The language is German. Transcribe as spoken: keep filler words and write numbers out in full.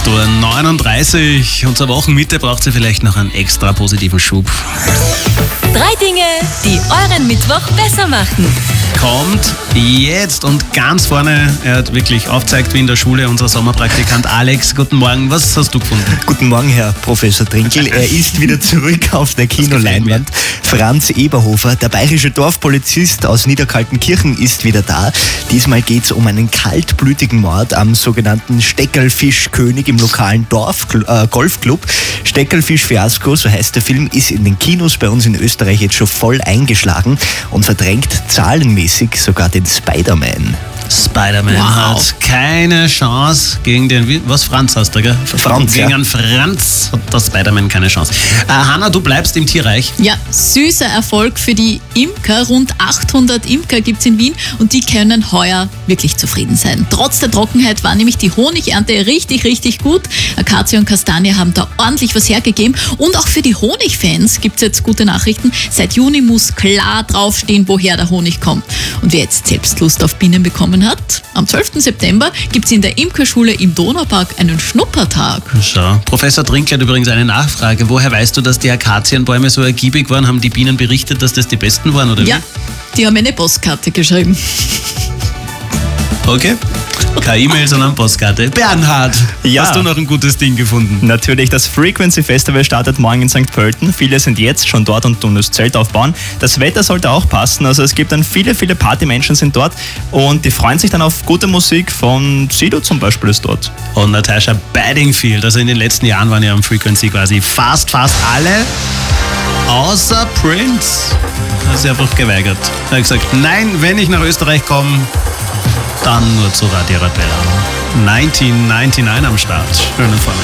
Temperatur neununddreißig und zur Wochenmitte braucht sie vielleicht noch einen extra positiven Schub. Drei Dinge, die euren Mittwoch besser machen. Kommt jetzt und ganz vorne, er hat wirklich aufgezeigt wie in der Schule, unser Sommerpraktikant Alex. Guten Morgen, was hast du gefunden? Guten Morgen, Herr Professor Trinkel. Er ist wieder zurück auf der Kinoleinwand. Franz Eberhofer, der bayerische Dorfpolizist aus Niederkaltenkirchen, ist wieder da. Diesmal geht es um einen kaltblütigen Mord am sogenannten Steckerlfischkönig im lokalen Dorf-Golfclub. Steckerlfisch-Fiasko, so heißt der Film, ist in den Kinos bei uns in Österreich jetzt schon voll eingeschlagen und verdrängt zahlenmäßig sogar den Spider-Man. Spider-Man Wow. hat keine Chance gegen den, was Franz hast du, gell? Franz, Gegen ja. einen Franz hat der Spider-Man keine Chance. Äh, Hanna, du bleibst im Tierreich. Ja, süßer Erfolg für die Imker. Rund achthundert Imker gibt es in Wien und die können heuer wirklich zufrieden sein. Trotz der Trockenheit war nämlich die Honigernte richtig, richtig gut. Akazie und Kastanie haben da ordentlich was hergegeben. Und auch für die Honigfans gibt es jetzt gute Nachrichten. Seit Juni muss klar draufstehen, woher der Honig kommt. Und wer jetzt selbst Lust auf Bienen bekommen hat, am zwölften September gibt es in der Imkerschule im Donaupark einen Schnuppertag. Schau. Professor Trinkl hat übrigens eine Nachfrage. Woher weißt du, dass die Akazienbäume so ergiebig waren? Haben die Bienen berichtet, dass das die besten waren, oder Ja, die haben eine Postkarte geschrieben. wie? Okay. Keine E-Mail, sondern Postkarte. Bernhard, Ja. hast du noch ein gutes Ding gefunden? Natürlich, das Frequency Festival startet morgen in Sankt Pölten. Viele sind jetzt schon dort und tun das Zelt aufbauen. Das Wetter sollte auch passen. Also es gibt dann viele, viele Partymenschen sind dort und die freuen sich dann auf gute Musik von Sido zum Beispiel ist dort. Und Natasha Bedingfield. Also in den letzten Jahren waren ja am Frequency quasi fast, fast alle, außer Prince. Hat sich einfach geweigert. Er hat gesagt, nein, wenn ich nach Österreich komme, dann nur zu Radio Arabella. neunzehnhundertneunundneunzig am Start. Schönen Vormittag.